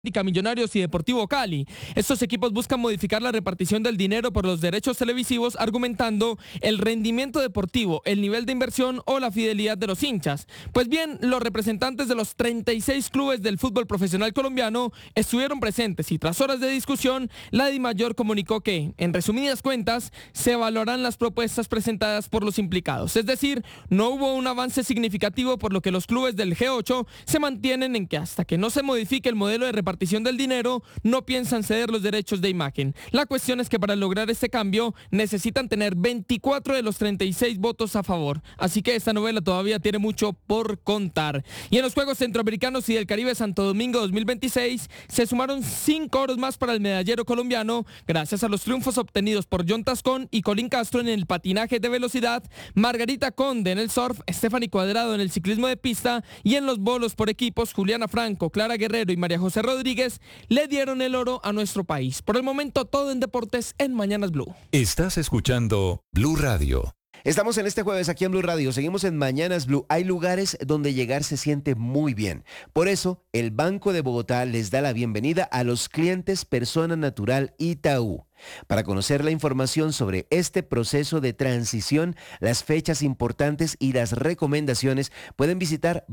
Millonarios y Deportivo Cali. Estos equipos buscan modificar la repartición del dinero por los derechos televisivos, argumentando el rendimiento deportivo, el nivel de inversión o la fidelidad de los hinchas. Pues bien, los representantes de los 36 clubes del fútbol profesional colombiano estuvieron presentes y tras horas de discusión, la DIMAYOR comunicó que, en resumidas cuentas, se evaluarán las propuestas presentadas por los implicados. Es decir, no hubo un avance significativo, por lo que los clubes del G8 se mantienen en que hasta que no se modifique el modelo de repartición del dinero, no piensan ceder los derechos de imagen. La cuestión es que para lograr este cambio necesitan tener 24 de los 36 votos a favor. Así que esta novela todavía tiene mucho por contar. Y en los Juegos Centroamericanos y del Caribe Santo Domingo 2026 se sumaron 5 oros más para el medallero colombiano gracias a los triunfos obtenidos por John Tascón y Colín Castro en el patinaje de velocidad, Margarita Conde en el surf, Stephanie Cuadrado en el ciclismo de pista y en los bolos por equipos, Juliana Franco, Clara Guerrero y María José Rodríguez le dieron el oro a nuestro país. Por el momento, todo en deportes en Mañanas Blue. Estás escuchando Blue Radio. Estamos en este jueves aquí en Blue Radio, seguimos en Mañanas Blue. Hay lugares donde llegar se siente muy bien. Por eso, el Banco de Bogotá les da la bienvenida a los clientes Persona Natural Itaú. Para conocer la información sobre este proceso de transición, las fechas importantes y las recomendaciones, pueden visitar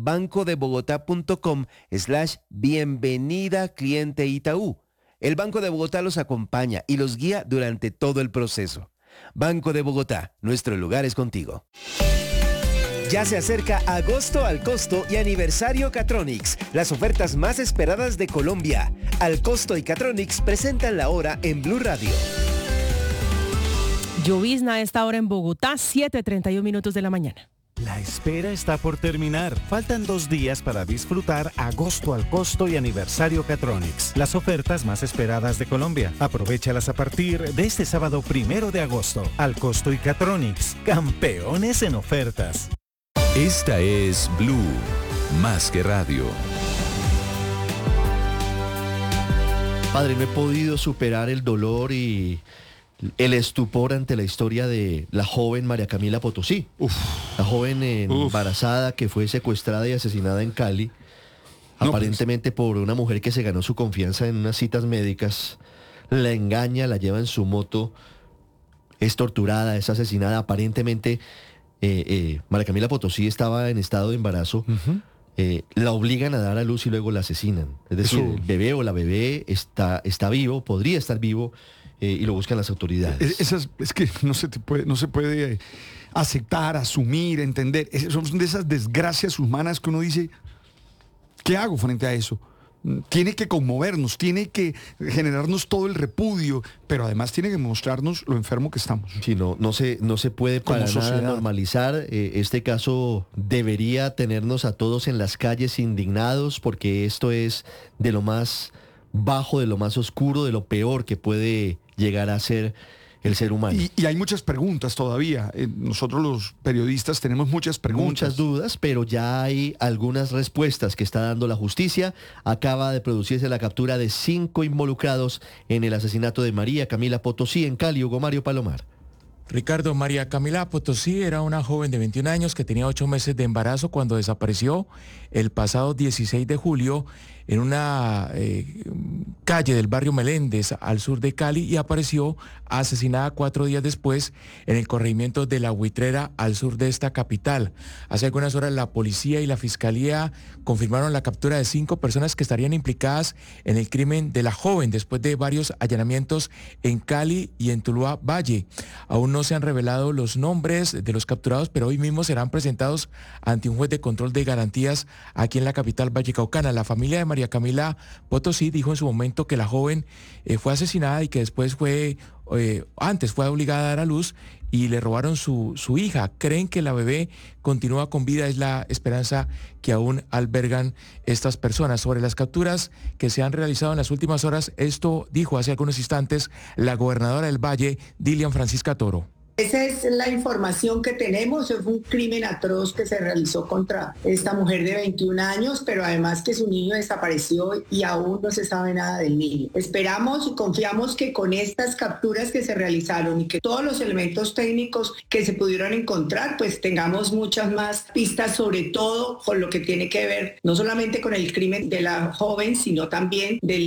bancodebogotá.com/bienvenida cliente Itaú. El Banco de Bogotá los acompaña y los guía durante todo el proceso. Banco de Bogotá, nuestro lugar es contigo. Ya se acerca agosto al costo y aniversario Catronics, las ofertas más esperadas de Colombia. Al costo y Catronics presentan la hora en Blue Radio. Llovizna a esta hora en Bogotá, 7:31 minutos de la mañana. La espera está por terminar. Faltan 2 días para disfrutar agosto al costo y aniversario Catronics, las ofertas más esperadas de Colombia. Aprovéchalas a partir de este sábado 1 de agosto. Al costo y Catronics, campeones en ofertas. Esta es Blue, más que radio. Padre, no he podido superar el dolor y el estupor ante la historia de la joven María Camila Potosí. La joven embarazada que fue secuestrada y asesinada en Cali, aparentemente por una mujer que se ganó su confianza en unas citas médicas. La engaña, la lleva en su moto, es torturada, es asesinada. Aparentemente María Camila Potosí estaba en estado de embarazo. La obligan a dar a luz y luego la asesinan. Es decir, el bebé o la bebé está vivo, podría estar vivo, y lo buscan las autoridades. Es que no se puede aceptar, asumir, entender. Son de esas desgracias humanas que uno dice, ¿qué hago frente a eso? Tiene que conmovernos, tiene que generarnos todo el repudio, pero además tiene que mostrarnos lo enfermo que estamos. Sí, no se puede para nada normalizar. Este caso debería tenernos a todos en las calles indignados, porque esto es de lo más bajo, de lo más oscuro, de lo peor que puede llegar a ser el ser humano. Y hay muchas preguntas todavía. Nosotros los periodistas tenemos muchas preguntas. Muchas dudas, pero ya hay algunas respuestas que está dando la justicia. Acaba de producirse la captura de 5 involucrados en el asesinato de María Camila Potosí en Cali. Hugo Mario Palomar. Ricardo, María Camila Potosí era una joven de 21 años que tenía 8 meses de embarazo cuando desapareció el pasado 16 de julio en una calle del barrio Meléndez, al sur de Cali, y apareció asesinada 4 días después en el corregimiento de La Buitrera, al sur de esta capital. Hace algunas horas la policía y la fiscalía confirmaron la captura de 5 personas que estarían implicadas en el crimen de la joven después de varios allanamientos en Cali y en Tuluá Valle. Aún no se han revelado los nombres de los capturados, pero hoy mismo serán presentados ante un juez de control de garantías aquí en la capital vallecaucana. La familia de María Camila Potosí dijo en su momento que la joven fue asesinada y que después antes fue obligada a dar a luz y le robaron su hija. Creen que la bebé continúa con vida, es la esperanza que aún albergan estas personas. Sobre las capturas que se han realizado en las últimas horas, esto dijo hace algunos instantes la gobernadora del Valle, Dilian Francisca Toro. Esa es la información que tenemos. Es un crimen atroz que se realizó contra esta mujer de 21 años, pero además que su niño desapareció y aún no se sabe nada del niño. Esperamos y confiamos que con estas capturas que se realizaron y que todos los elementos técnicos que se pudieron encontrar, pues tengamos muchas más pistas, sobre todo con lo que tiene que ver no solamente con el crimen de la joven, sino también del